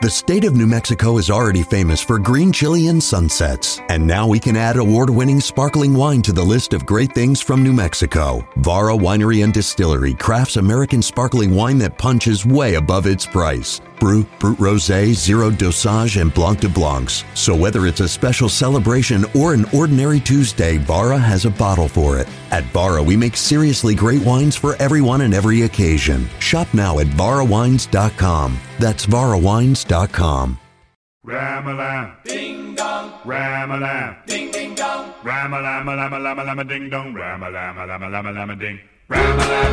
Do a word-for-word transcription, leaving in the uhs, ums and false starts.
state of New Mexico is already famous for green chili and sunsets, and now we can add award-winning sparkling wine to the list of great things from New Mexico. Vara Winery and Distillery crafts American sparkling wine that punches way above its price. Brut, Brut Rosé, Zero Dosage, and Blanc de Blancs. So whether it's a special celebration or an ordinary Tuesday, Vara has a bottle for it. At Vara, we make seriously great wines for everyone and every occasion. Shop now at vara wines dot com. That's vara wines dot com. Ram-a-lam, ding dong, ram-a-lam, ding ding dong, ram-a-lam-a-lam-a-lam-a-lam-a ding dong, ram-a-lam-a-lam-a-lam-a-lam-a ding, ram-a-lam.